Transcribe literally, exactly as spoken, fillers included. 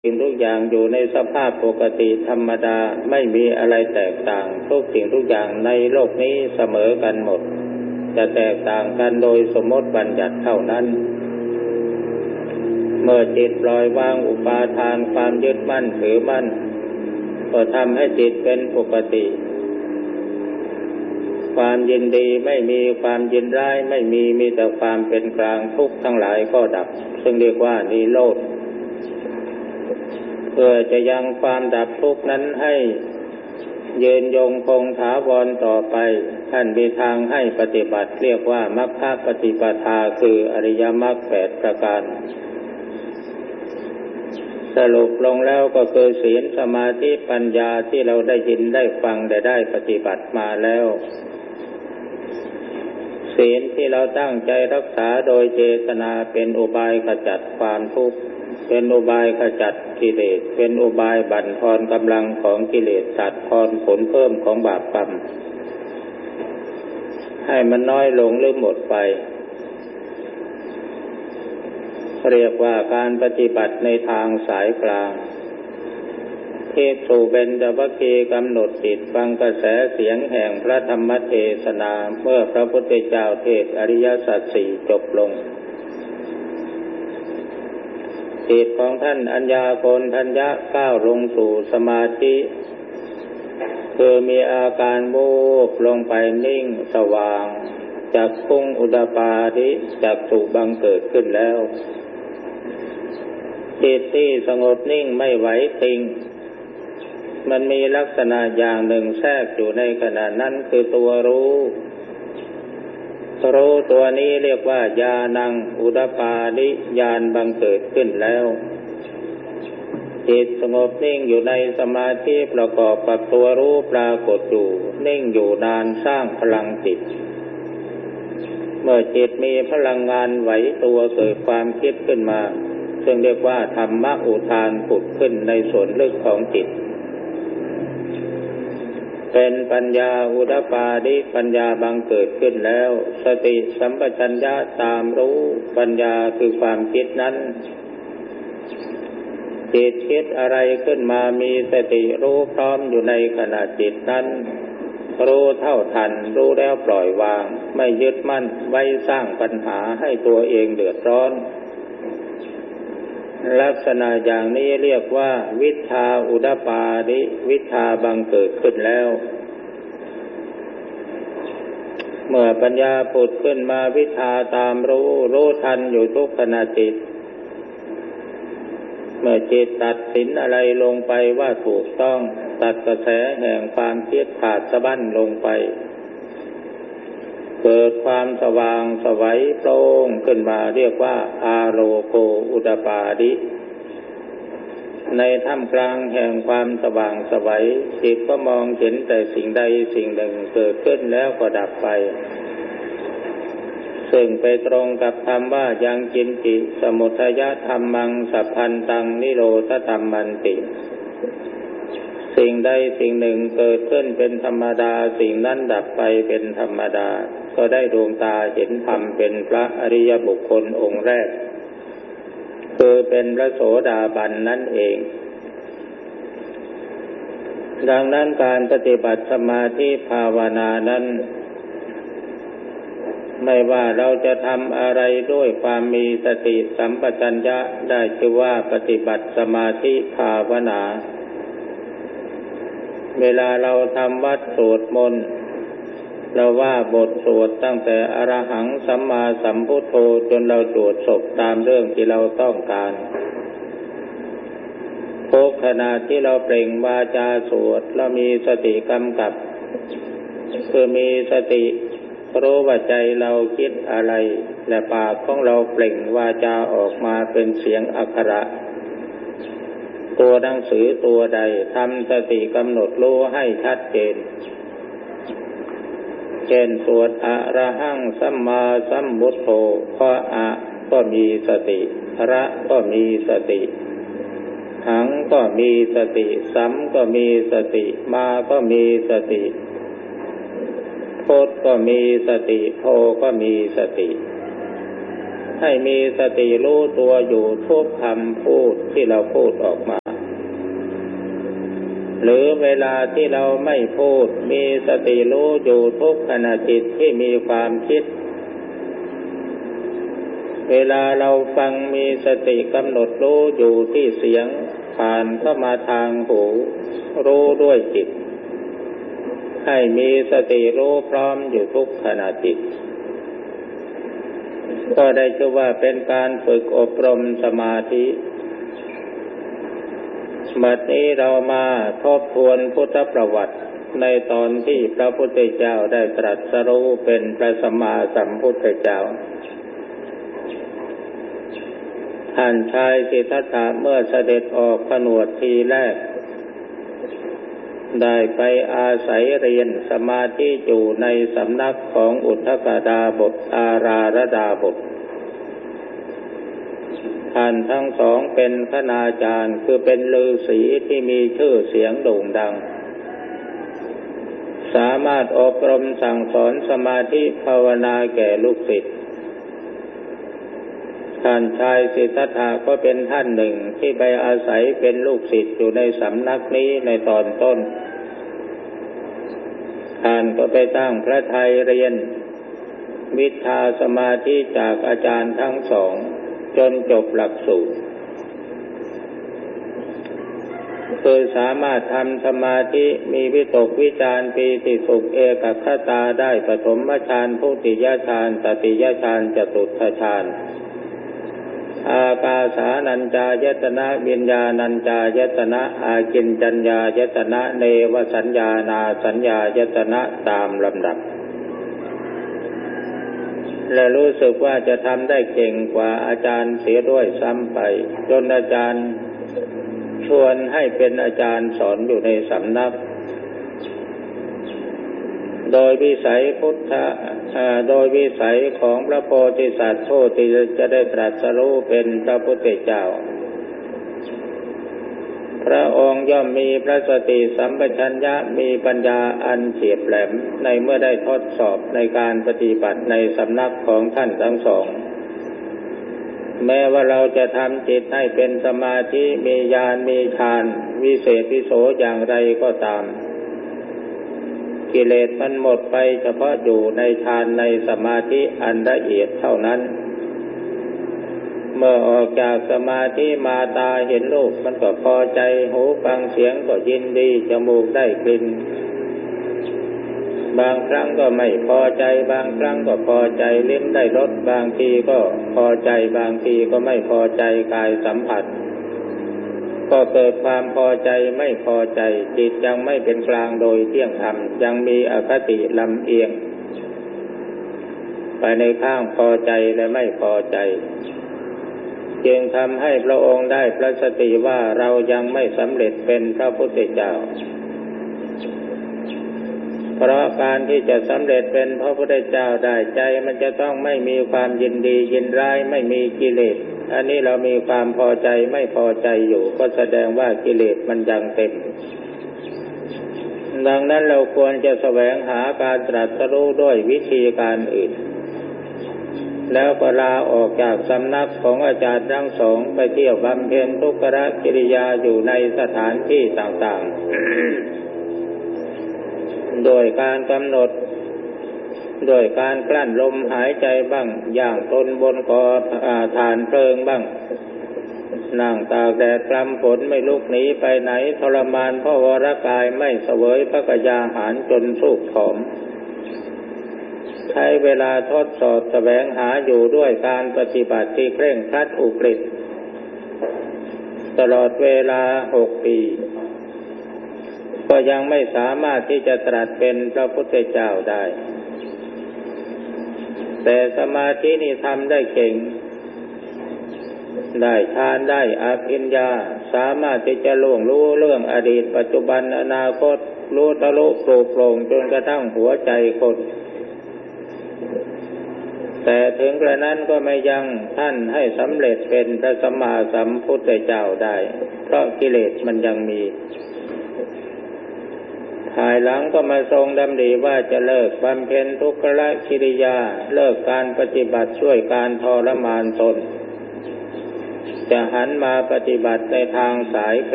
สิ่งทุกอย่างอยู่ในสภาพปกติธรรมดาไม่มีอะไรแตกต่างทุกสิ่งทุกอย่างในโลกนี้เสมอกันหมดจะแตกต่างกันโดยสมมติบัญญัติเท่านั้นเมื่อจิตปล่อยวางอุปาทานความยึดมั่นถือมั่นก็ทำให้จิตเป็นปกติความยินดีไม่มีความยินร้ายไม่มีมีแต่ความเป็นกลางทุกข์ทั้งหลายก็ดับซึ่งเรียกว่านิโรธเพื่อจะยังความดับทุกข์นั้นให้ยืนยงคงถาวรต่อไปท่านมีทางให้ปฏิบัติเรียกว่ามรรคปฏิปทาคืออริยมรรคแปดประการสรุปลงแล้วก็คือศีลสมาธิปัญญาที่เราได้ยินได้ฟังได้ได้ปฏิบัติมาแล้วศีลที่เราตั้งใจรักษาโดยเจตนาเป็นอุบายขจัดความทุกข์เป็นอุบายขจัดกิเลสเป็นอุบายบั่นทอนกำลังของกิเลสตัดทอนผลเพิ่มของบาปกรรมให้มันน้อยลงหรือหมดไปเรียกว่าการปฏิบัติในทางสายกลางเทศสู่เบญจวัคคีย์กำหนดจิตฟังกระแสเสียงแห่งพระธรรมเทศนาเมื่อพระพุทธเจ้าเทศอริยสัจสี่จบลงจิตของท่านอัญญาโกณฑัญญะก้าวลงสู่สมาธิคือมีอาการวูบลงไปนิ่งสว่างจักขุงอุดปาดิจักษุบังเกิดขึ้นแล้วจิตที่สงบนิ่งไม่ไหวติงมันมีลักษณะอย่างหนึ่งแทรกอยู่ในขณะนั้นคือตัวรู้รู้ตัวนี้เรียกว่าญาณังอุดปาดิญาณบังเกิดขึ้นแล้วจิตสงบนิ่งอยู่ในสมาธิประกอบกับตัวรู้ปรากฏอยู่นิ่งอยู่นานสร้างพลังจิตเมื่อจิตมีพลังงานไหวตัวเกิดความคิดขึ้นมาซึ่งเรียกว่าธรรมอุทานผุดขึ้นในส่วนลึกของจิตเป็นปัญญาอุดปาดิปัญญาบังเกิดขึ้นแล้วสติสัมปชัญญะตามรู้ปัญญาคือความคิดนั้นจิตคิดอะไรขึ้นมามีสติรู้พร้อมอยู่ในขณะจิตนั้นรู้เท่าทันรู้แล้วปล่อยวางไม่ยึดมั่นไว้สร้างปัญหาให้ตัวเองเดือดร้อนลักษณะอย่างนี้เรียกว่าวิชชาอุดปาดิวิชชาบังเกิดขึ้นแล้วเมื่อปัญญาผุดขึ้นมาวิชชาตามรู้รู้ทันอยู่ทุกขณะจิตเมื่อจิตตัดสินอะไรลงไปว่าถูกต้องตัดกระแสแห่งความคิดขาดสะบั้นลงไปเกิดความสว่างไสวโปร่งขึ้นมาเรียกว่าอาโลโกอุดปาดิในท่ามกลางแห่งความสว่างไสวจิตก็มองเห็นแต่สิ่งใดสิ่งหนึ่งเกิดขึ้นแล้วก็ดับไปซึ่งไปตรงกับคำว่ายังกินจิสมุทัยธัมมังสัพพันตังนิโรธธัมมันติสิ่งใดสิ่งหนึ่งเกิดขึ้นเป็นธรรมดาสิ่งนั้นดับไปเป็นธรรมดาก็ได้ดวงตาเห็นธรรมเป็นพระอริยบุคคลองค์แรกคือเป็นพระโสดาบันนั่นเองดังนั้นการปฏิบัติสมาธิภาวนานั้นไม่ว่าเราจะทำอะไรด้วยความมีสติสัมปชัญญะได้ชื่อว่าปฏิบัติสมาธิภาวนาเวลาเราทำวัดสวดมนต์เราว่าบทสวดตั้งแต่อรหังสัมมาสัมพุทโธจนเราสวดจบตามเรื่องที่เราต้องการทุกขณะที่เราเปล่งวาจาสวดเรามีสติกำกับคือมีสติรู้ว่าใจเราคิดอะไรและปากของเราเปล่งวาจาออกมาเป็นเสียงอักขระตัวหนังสือตัวใดทำสติกำหนดรู้ให้ชัดเจนเช่นสวดอะระหังสัมมาสัมพุทโธก็อะก็มีสติระก็มีสติหังก็มีสติสัมก็มีสติมาก็มีสติโพธก็มีสติโธก็มีสติให้มีสติรู้ตัวอยู่ทุกคำพูดที่เราพูดออกมาหรือเวลาที่เราไม่พูดมีสติรู้อยู่ทุกขณะจิตที่มีความคิดเวลาเราฟังมีสติกำหนดรู้อยู่ที่เสียงผ่านเข้ามาทางหูรู้ด้วยจิตให้มีสติรู้พร้อมอยู่ทุกขณะจิตก็ได้ชื่อว่าเป็นการฝึกอบรมสมาธิบัดนี้เรามาทบทวนพุทธประวัติในตอนที่พระพุทธเจ้าได้ตรัสรู้เป็นพระสัมมาสัมพุทธเจ้าท่านชายสิทธัตถะเมื่อเสด็จออกผนวดทีแรกได้ไปอาศัยเรียนสมาธิอยู่ในสำนักของอุทธกดาบทอาราระดาบทท่านทั้งสองเป็นคณาจารย์คือเป็นฤาษีที่มีชื่อเสียงโด่งดังสามารถอบรมสั่งสอนสมาธิภาวนาแก่ลูกศิษย์ท่านชายสิทธัตถะก็เป็นท่านหนึ่งที่ไปอาศัยเป็นลูกศิษย์อยู่ในสำนักนี้ในตอนต้นท่านก็ไปตั้งพระทัยเรียนวิชาสมาธิจากอาจารย์ทั้งสองจนจบหลักสูตรคือสามารถทำสมาธิมีวิตกวิจารปีติสุขเอกคตาได้ปฐมฌานทุติยฌานตติยฌานจตุตถฌานอากาสานัญจายตนะวิญญาณัญจายตนะอากิญจัญญายตนะเนวสัญญานาสัญญายตนะตามลำดับและรู้สึกว่าจะทำได้เก่งกว่าอาจารย์เสียด้วยซ้ำไปจนอาจารย์ชวนให้เป็นอาจารย์สอนอยู่ในสำนักโดยวิสัยพุทธะโดยวิสัยของพระโพธิสัตว์ผู้ที่จะได้ตรัสรู้เป็นพระพุทธเจ้าพระองค์ย่อมมีพระสติสัมปชัญญะมีปัญญาอันเฉียบแหลมในเมื่อได้ทดสอบในการปฏิบัติในสำนักของท่านทั้งสองแม้ว่าเราจะทำจิตให้เป็นสมาธิมีญาณมีฌานวิเศษวิโสอย่างไรก็ตามกิเลสมันหมดไปเฉพาะอยู่ในฌานในสมาธิอันละเอียดเท่านั้นเมื่อออกจากสมาธิมาตาเห็นรูปมันก็พอใจหูฟังเสียงก็ยินดีจมูกได้กลิ่นบางครั้งก็ไม่พอใจบางครั้งก็พอใจลิ้นได้รสบางทีก็พอใจบางทีก็ไม่พอใจกายสัมผัสก็เกิดความพอใจไม่พอใจจิตยังไม่เป็นกลางโดยเที่ยงธรรมยังมีอคติลำเอียงไปในข้างพอใจและไม่พอใจจึงทำให้พระองค์ได้พระสติว่าเรายังไม่สำเร็จเป็นพระพุทธเจ้าเพราะการที่จะสำเร็จเป็นพระพุทธเจ้าได้ใจมันจะต้องไม่มีความยินดียินร้ายไม่มีกิเลสอันนี้เรามีความพอใจไม่พอใจอยู่ก็แสดงว่ากิเลสมันยังเต็มดังนั้นเราควรจะแสวงหาการตรัสรู้ด้วยวิธีการอื่นแล้วก็ลาออกจากสำนักของอาจารย์ทั้งสองไปเที่ยวบำเพ็ญทุกขกิริยาอยู่ในสถานที่ต่างๆ โดยการกำหนดโดยการกลั้นลมหายใจบ้างย่างตนบนกอฐานเพลิงบ้างนั่งตากแดดกลำฝนไม่ลุกหนีไปไหนทรมานเพราะวรกายไม่เสวยพระกยาหารจนสูบผอมใช้เวลาทดสอบแสวงหาอยู่ด้วยการปฏิบัติที่เคร่งครัดอุกฤษตลอดเวลาหกปีก็ยังไม่สามารถที่จะตรัสเป็นพระพุทธเจ้าได้แต่สมาธินี่ทำได้เก่งได้ฌานได้อภิญญาสามารถที่จะล่วงรู้เรื่องอดีตปัจจุบันอนาคตรู้ทะลุโปร่งโปร่งจนกระทั่งหัวใจคนแต่ถึงกระนั้นก็ไม่ยังท่านให้สำเร็จเป็นพระสัมมาสัมพุทธเจ้าได้เพราะกิเลสมันยังมีพภายหลังก็มาทรงดำริว่าจะเลิกบำเพ็ญทุกขกิริยาเลิกการปฏิบัติช่วยการทรมานตนจะหันมาปฏิบัติในทางสาย